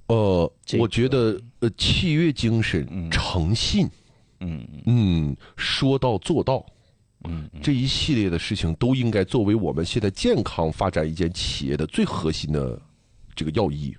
我觉得契约精神、诚信，说到做到，这一系列的事情都应该作为我们现在健康发展一间企业的最核心的这个要义。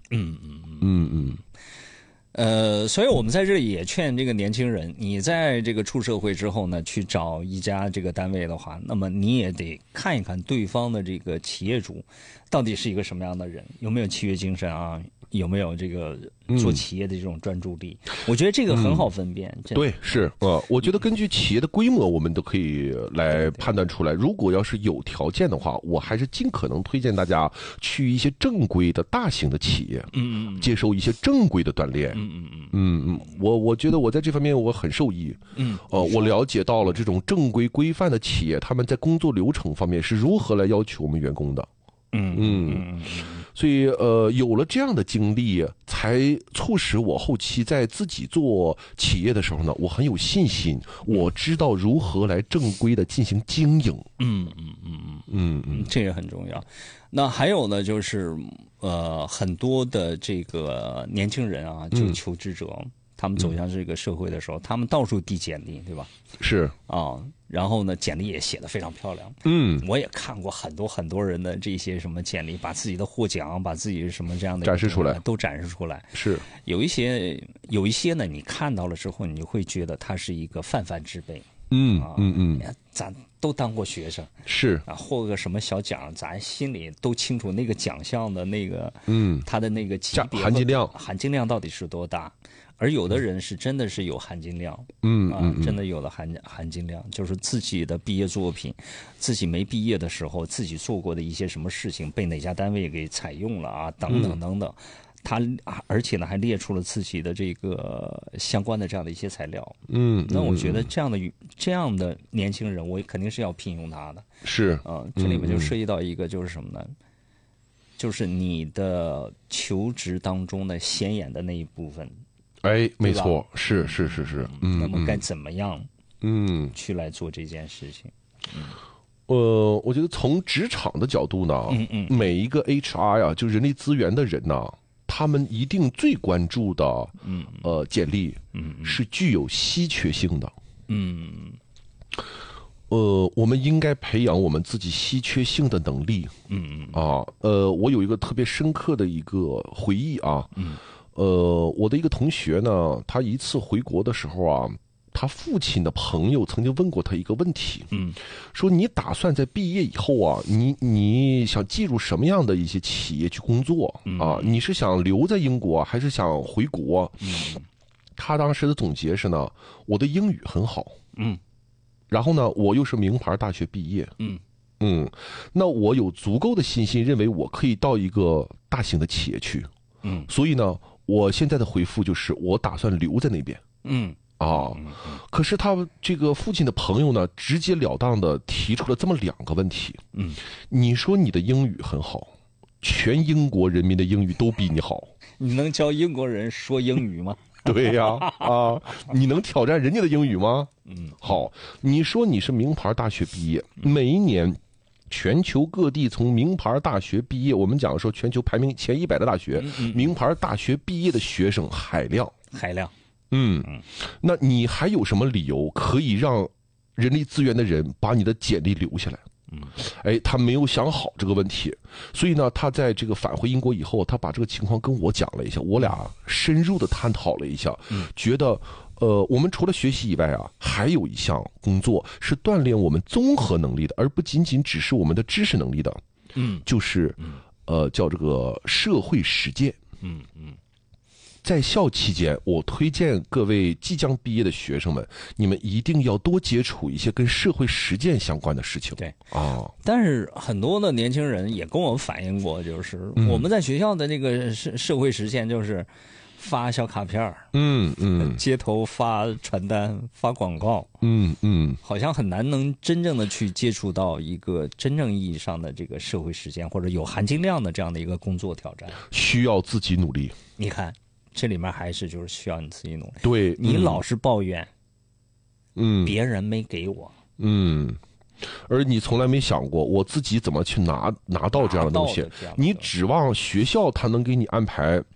所以我们在这里也劝这个年轻人，你在这个出社会之后呢，去找一家这个单位的话，那么你也得看一看对方的这个企业主到底是一个什么样的人，有没有契约精神啊，有没有这个做企业的这种专注力。我觉得这个很好分辨。 对，是我觉得根据企业的规模，我们都可以来判断出来。如果要是有条件的话，我还是尽可能推荐大家去一些正规的大型的企业，接受一些正规的锻炼。我觉得我在这方面我很受益。我了解到了这种正规规范的企业，他们在工作流程方面是如何来要求我们员工的。所以有了这样的经历，才促使我后期在自己做企业的时候呢，我很有信心，我知道如何来正规的进行经营。 这也很重要。那还有呢，就是很多的这个年轻人啊，就求职者，他们走向这个社会的时候，他们到处递简历，对吧？ 是啊，然后呢，简历也写得非常漂亮。我也看过很多人的这些什么简历，把自己的获奖，把自己什么这样的展示出来， 都展示出来。 是有一些呢，你看到了之后，你会觉得他是一个泛泛之辈。咱都当过学生， 是啊，获个什么小奖，咱心里都清楚那个奖项的那个，他的那个级别含金量到底是多大。而有的人是真的是有含金量，真的有了含金量，就是自己的毕业作品，自己没毕业的时候自己做过的一些什么事情被哪家单位给采用了啊，等等等等。他而且呢还列出了自己的这个相关的这样的一些材料。那我觉得这样的年轻人，我肯定是要聘用他的。 是这里面就涉及到一个就是什么呢？就是你的求职当中的显眼的那一部分。 没错，是。 那么该怎么样去来做这件事情？ 我觉得从职场的角度呢，每一个 HR 呀，就人力资源的人呢，他们一定最关注的，简历，是具有稀缺性的。我们应该培养我们自己稀缺性的能力。我有一个特别深刻的一个回忆啊。我的一个同学呢，他一次回国的时候啊，他父亲的朋友曾经问过他一个问题，说你打算在毕业以后啊，你想进入什么样的一些企业去工作啊？你是想留在英国还是想回国？他当时的总结是呢，我的英语很好，然后呢，我又是名牌大学毕业，那我有足够的信心认为我可以到一个大型的企业去，所以呢，我现在的回复就是我打算留在那边。可是他这个父亲的朋友呢，直截了当的提出了这么2个问题。你说你的英语很好，全英国人民的英语都比你好， 你能教英国人说英语吗？ 对呀，你能挑战人家的英语吗？好，你说你是名牌大学毕业，每一年全球各地从名牌大学毕业，我们讲说全球排名前100的大学，名牌大学毕业的学生海量。那你还有什么理由可以让人力资源的人把你的简历留下来？他没有想好这个问题，所以呢，他在这个返回英国以后，他把这个情况跟我讲了一下，我俩深入的探讨了一下，觉得我们除了学习以外啊，还有一项工作是锻炼我们综合能力的，而不仅仅只是我们的知识能力的，就是叫这个社会实践。在校期间，我推荐各位即将毕业的学生们，你们一定要多接触一些跟社会实践相关的事情。 对但是很多的年轻人也跟我们反映过，就是我们在学校的那个社会实践就是发小卡片，街头发传单、发广告，好像很难能真正的去接触到一个真正意义上的这个社会实践或者有含金量的这样的一个工作挑战， 需要自己努力。 你看。这里面还是就是需要你自己努力。 对， 你老是抱怨，别人没给我， 而你从来没想过我自己怎么去拿到这样的东西。你指望学校他能给你安排